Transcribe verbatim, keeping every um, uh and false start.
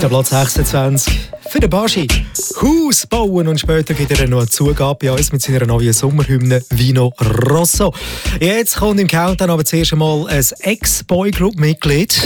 Der Platz sechsundzwanzig für den Baschi. Haus bauen und später gibt er noch eine Zugabe bei uns mit seiner neuen Sommerhymne Vino Rosso. Jetzt kommt im Countdown aber zuerst einmal ein Ex-Boygroup-Mitglied.